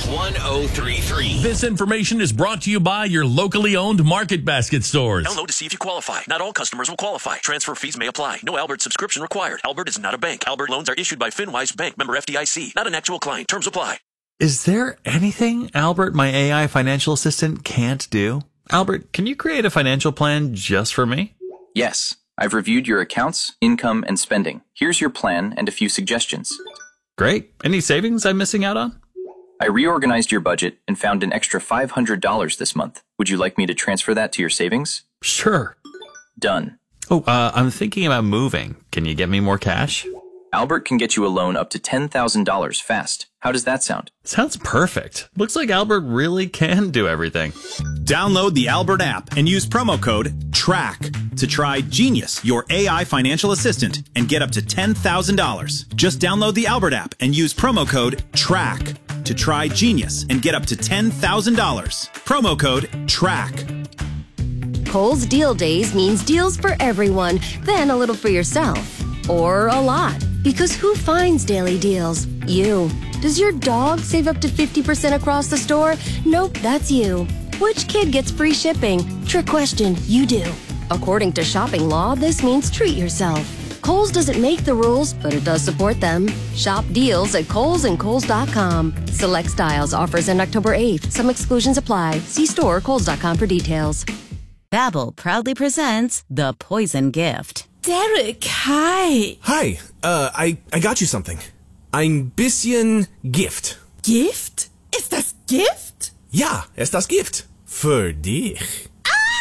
1033. This information is brought to you by your locally owned Market Basket stores. Download to see if you qualify. Not all customers will qualify. Transfer fees may apply. No Albert subscription required. Albert is not a bank. Albert loans are issued by FinWise Bank, member FDIC. Not an actual client. Terms apply. Is there anything Albert, my AI financial assistant, can't do? Albert, can you create a financial plan just for me? Yes. I've reviewed your accounts, income, and spending. Here's your plan and a few suggestions. Great. Any savings I'm missing out on? I reorganized your budget and found an extra $500 this month. Would you like me to transfer that to your savings? Sure. Done. Oh, I'm thinking about moving. Can you get me more cash? Albert can get you a loan up to $10,000 fast. How does that sound? Sounds perfect. Looks like Albert really can do everything. Download the Albert app and use promo code TRACK to try Genius, your AI financial assistant, and get up to $10,000. Just download the Albert app and use promo code TRACK to try Genius and get up to $10,000. Promo code TRACK. Kohl's Deal Days means deals for everyone, then a little for yourself. Or a lot. Because who finds daily deals? You. Does your dog save up to 50% across the store? Nope, that's you. Which kid gets free shipping? Trick question, you do. According to shopping law, this means treat yourself. Kohl's doesn't make the rules, but it does support them. Shop deals at Kohl's and Kohl's.com. Select styles, offers end October 8th. Some exclusions apply. See store or Kohl's.com for details. Babbel proudly presents The Poison Gift. Derek, hi. Hi, I got you something. Ein bisschen Gift. Gift? Ist das Gift? Ja, ist das Gift. Für dich.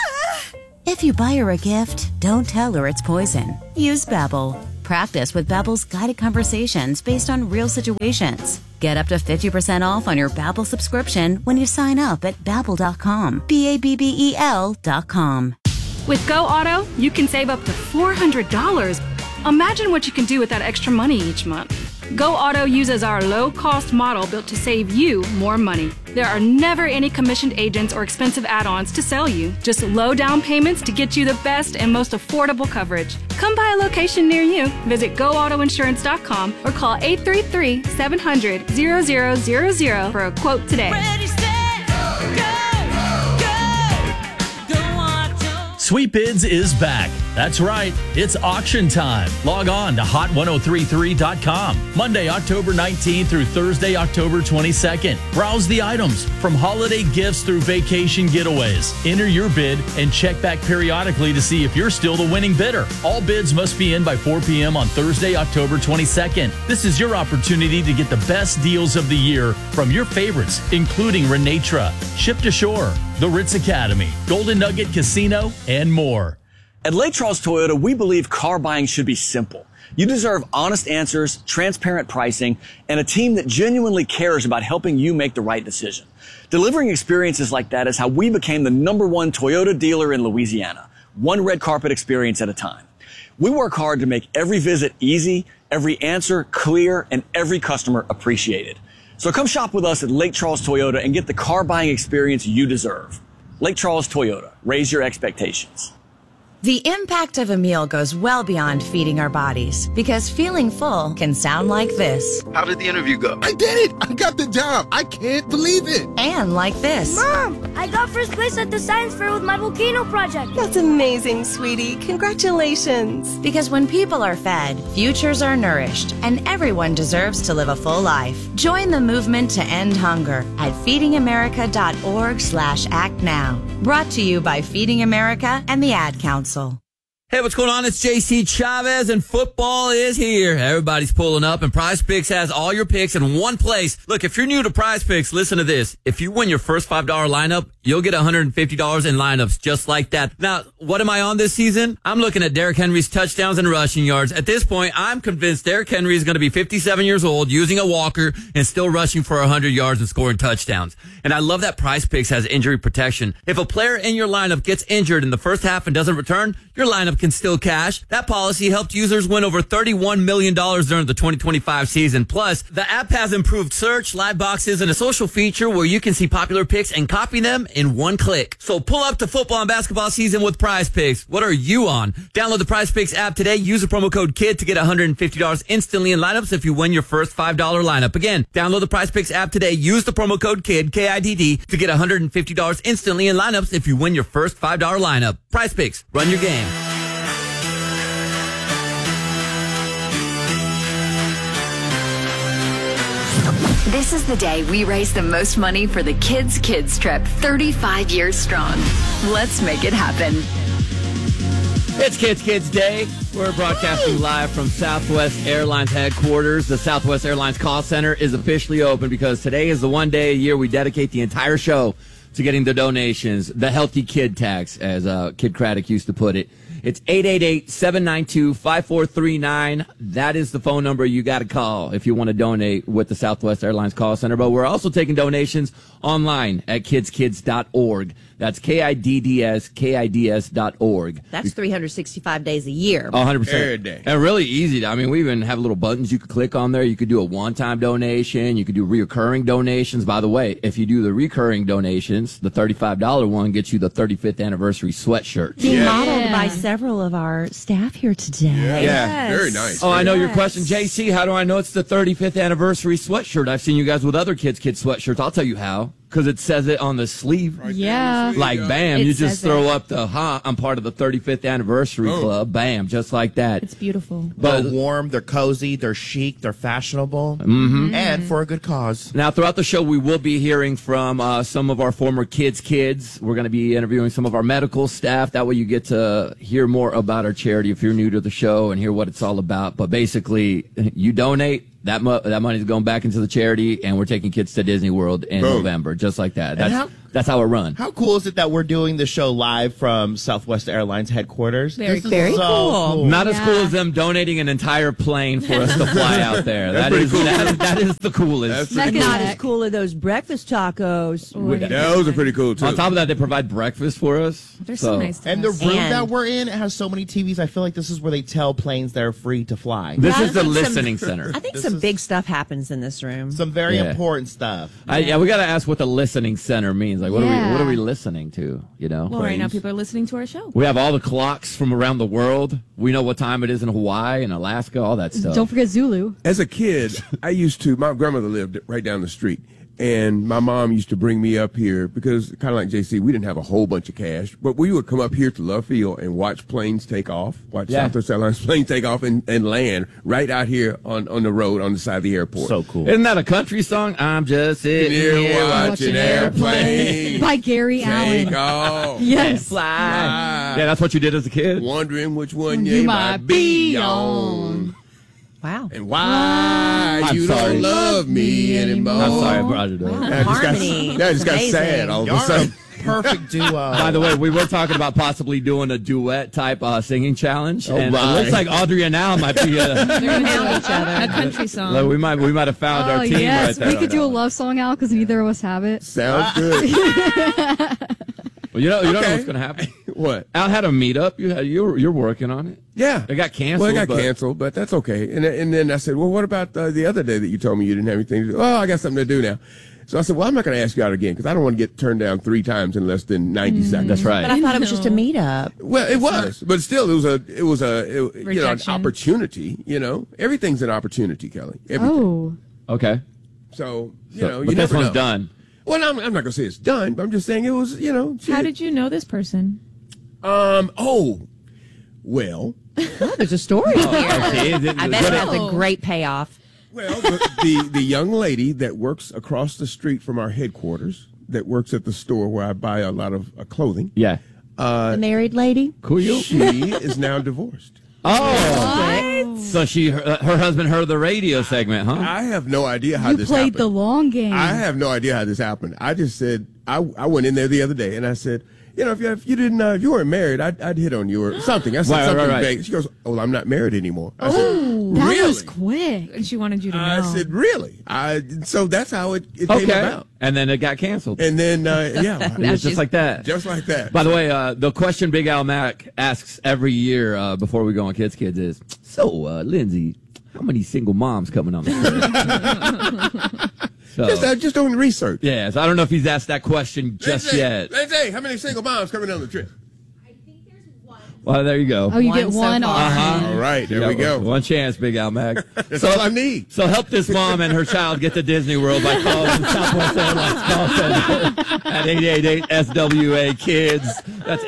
If you buy her a gift, don't tell her it's poison. Use Babbel. Practice with Babbel's guided conversations based on real situations. Get up to 50% off on your Babbel subscription when you sign up at Babbel.com. Babbel.com. With Go Auto, you can save up to $400. Imagine what you can do with that extra money each month. Go Auto uses our low-cost model built to save you more money. There are never any commissioned agents or expensive add-ons to sell you. Just low down payments to get you the best and most affordable coverage. Come by a location near you. Visit GoAutoInsurance.com or call 833-700-0000 for a quote today. Ready, set, go, go, go Auto. Sweet Bids is back. That's right. It's auction time. Log on to hot1033.com. Monday, October 19th through Thursday, October 22nd. Browse the items from holiday gifts through vacation getaways. Enter your bid and check back periodically to see if you're still the winning bidder. All bids must be in by 4 p.m. on Thursday, October 22nd. This is your opportunity to get the best deals of the year from your favorites, including Renetra, Ship to Shore, the Ritz Academy, Golden Nugget Casino, and more. At Lake Charles Toyota, we believe car buying should be simple. You deserve honest answers, transparent pricing, and a team that genuinely cares about helping you make the right decision. Delivering experiences like that is how we became the #1 Toyota dealer in Louisiana, one red carpet experience at a time. We work hard to make every visit easy, every answer clear, and every customer appreciated. So come shop with us at Lake Charles Toyota and get the car buying experience you deserve. Lake Charles Toyota, raise your expectations. The impact of a meal goes well beyond feeding our bodies, because feeling full can sound like this. How did the interview go? I did it! I got the job! I can't believe it! And like this. Mom, I got first place at the science fair with my volcano project. That's amazing, sweetie. Congratulations. Because when people are fed, futures are nourished, and everyone deserves to live a full life. Join the movement to end hunger at feedingamerica.org/act now. Brought to you by Feeding America and the Ad Council. Hey, what's going on? It's JC Chavez, and football is here. Everybody's pulling up, and Prize Picks has all your picks in one place. Look, if you're new to Prize Picks, listen to this. If you win your first $5 lineup, you'll get $150 in lineups just like that. Now, what am I on this season? I'm looking at Derrick Henry's touchdowns and rushing yards. At this point, I'm convinced Derrick Henry is going to be 57 years old, using a walker, and still rushing for 100 yards and scoring touchdowns. And I love that Prize Picks has injury protection. If a player in your lineup gets injured in the first half and doesn't return, your lineup lineup can still cash. That policy helped users win over $31 million during the 2025 season. Plus, the app has improved search, live boxes, and a social feature where you can see popular picks and copy them in one click. So pull up to football and basketball season with Prize Picks. What are you on? Download the Prize Picks app today. Use the promo code KID to get $150 instantly in lineups if you win your first $5 lineup. Again, download the Prize Picks app today. Use the promo code KID, K-I-D-D, to get $150 instantly in lineups if you win your first $5 lineup. Prize Picks. Run your game. This is the day we raise the most money for the Kids Trip, 35 years strong. Let's make it happen. It's Kids Day. We're broadcasting live from Southwest Airlines headquarters. The Southwest Airlines call center is officially open because today is the one day a year we dedicate the entire show to getting the donations, the healthy kid tax, as Kid Craddock used to put it. It's 888-792-5439. That is the phone number you got to call if you want to donate with the Southwest Airlines call center. But we're also taking donations online at kidskids.org. That's KIDDS.org. That's 365 days a year. 100%. Every day. And really easy. I mean, we even have little buttons you could click on there. You could do a one-time donation. You could do recurring donations. By the way, if you do the recurring donations, the $35 one gets you the 35th anniversary sweatshirt. Being modeled by several of our staff here today. Yeah, Yes. very nice. Oh, I know your question, JC. How do I know it's the 35th anniversary sweatshirt? I've seen you guys with other kids' sweatshirts. I'll tell you how. Because it says it on the sleeve. Right Yeah. Like, bam, It you just says throw it. up the, I'm part of the 35th anniversary club. Bam, just like that. It's beautiful. But They're warm, they're cozy, they're chic, they're fashionable, Mhm. and for a good cause. Now, throughout the show, we will be hearing from some of our former kids. We're going to be interviewing some of our medical staff. That way you get to hear more about our charity if you're new to the show and hear what it's all about. But basically, you donate. That money is going back into the charity, and we're taking kids to Disney World in November, just like that. That's how it runs. How cool is it that we're doing the show live from Southwest Airlines headquarters? Very This is cool. cool. Not as cool as them donating an entire plane for us to fly out there. That is the coolest. Not as cool as those breakfast tacos. Those are pretty cool, too. On top of that, they provide breakfast for us. They're so nice to And the us. room And- that we're in, it has so many TVs. I feel like this is where they tell planes they're free to fly. This Yeah, is the I think listening center. I think some big stuff happens in this room. Some very Yeah. important stuff. We got to ask what the listening center means. Like, what are we listening to? You know, Well, right now people are listening to our show. we have all the clocks from around the world. We know what time it is in Hawaii and Alaska, all that stuff. Don't forget Zulu. As a kid, my grandmother lived right down the street. And my mom used to bring me up here because, kind of like JC, we didn't have a whole bunch of cash, but we would come up here to Love Field and watch planes take off, Southwest Airlines planes take off and land right out here on the road on the side of the airport. So cool. Isn't that a country song? I'm just sitting here watching airplanes By Gary take Allen. off. Yes. Yeah, that's what you did as a kid. Wondering which one You you might might be on. Wow. And why I'm you sorry. don't love me anymore. I'm sorry I brought it up. Wow, I just harmony. got Amazing. sad all of a Y'all are sudden. a perfect duo. By the way, we were talking about possibly doing a duet type singing challenge, and it my. looks like Audrey and Al might be. They're going to found each other. A country song. Like, we might have found our team yes, right there. we could do a love song, Al, because neither of us have it. Sounds good. Well, you know what's going to happen. What? Al had a meetup. You're working on it. Yeah. It got canceled. Well, it got but- canceled, but that's okay. And then I said, well, what about the other day that you told me you didn't have anything to do? Oh, I got something to do now. So I said, well, I'm not going to ask you out again because I don't want to get turned down 3 times in less than 90 seconds. That's right. But I thought it was just a meetup. Well, it was, but still, it was an Rejection. opportunity. Everything's an opportunity, Kelly. Everything. Oh. Okay. So But you this never one's know. done. Well, I'm not going to say it's done, but I'm just saying it was. How did you know this person? Well, Oh, there's a story here. I bet it has a great payoff. Well, the young lady that works across the street from our headquarters, that works at the store where I buy a lot of clothing. Yeah. The married lady? Cool. She is now divorced. Oh. So her husband heard the radio segment, huh? I have no idea how You this played happened. the long game. I have no idea how this happened. I just said, I went in there the other day and I said, if you weren't married, I'd hit on you or something. I said something vague. She goes, "Oh, I'm not married anymore." I said, that really? was quick. And she wanted you to know. I said, "Really?" So that's how it came about. And then it got canceled. And then, it's just like that. Just like that. By the way, the question Big Al Mac asks every year before we go on Kids is, so, Lindsay, how many single moms coming on the trip? Just doing research. Yeah, so I don't know if he's asked that question just yet. Lindsay, how many single moms coming on the trip? Well, there you go. Oh, you get one off. All right, there we go. One chance, Big Al Mac. That's all I need. So help this mom and her child get to Disney World by calling Southwest Airlines call center at 888-SWA-KIDS. That's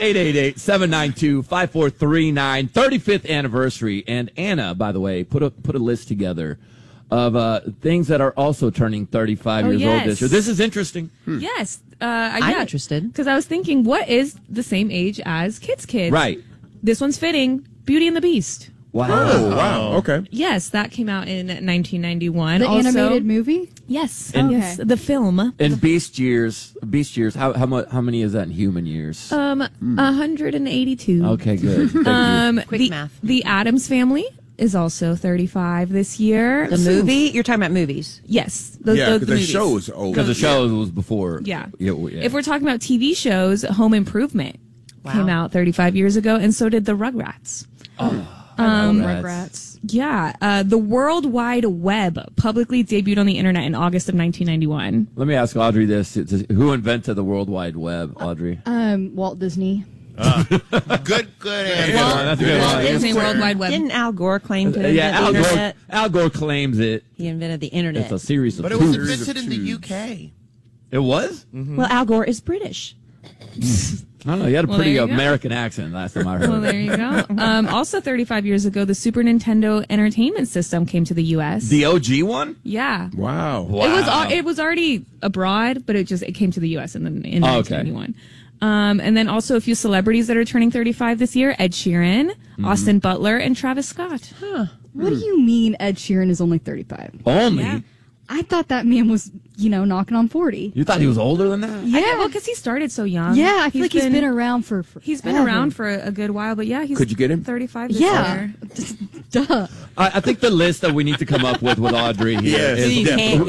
888-792-5439. 35th anniversary. And Anna, by the way, put a list together of things that are also turning 35 years old this year. This is interesting. Yes. I'm interested. Because I was thinking, what is the same age as Kids? Right. This one's fitting. Beauty and the Beast. Wow. Oh, wow. Okay. Yes, that came out in 1991. The animated movie? Yes. And- yes. The film. In Beast years, how many is that in human years? 182. Okay, good. Thank you. Quick math. The Addams Family is also 35 this year. The movie? You're talking about movies? Yes. Because the movies. show is old. Because the show was before. Yeah. Yeah. If we're talking about TV shows, Home Improvement came out 35 years ago, and so did the Rugrats. Rugrats. Yeah. The World Wide Web publicly debuted on the internet in August of 1991. Let me ask Audrey this. Who invented the World Wide Web, Audrey? Walt Disney. Good answer. That's a good one. Disney World Wide Web. Didn't Al Gore claim to invent the internet? Al Gore claims it. He invented the internet. It's a series of But it was tubes. invented in the UK. It was? Mm-hmm. Well, Al Gore is British. I don't know. You had a Well, pretty there you go. American accent last time I heard. Well, there you go. Also, 35 years ago, the Super Nintendo Entertainment System came to the U.S. The OG one? Yeah. Wow. It was already abroad, but it came to the U.S. in 1991. And then also a few celebrities that are turning 35 this year: Ed Sheeran, Austin Butler, and Travis Scott. What do you mean Ed Sheeran is only 35? Only? Yeah. I thought that man was, knocking on 40. You thought he was older than that? Yeah, well, because he started so young. Yeah, I feel like he's been around for He's been around for a good while, but yeah, he's Could you get him? 35 this Yeah. year. Duh. I think the list that we need to come up with Audrey here Yes. is You can't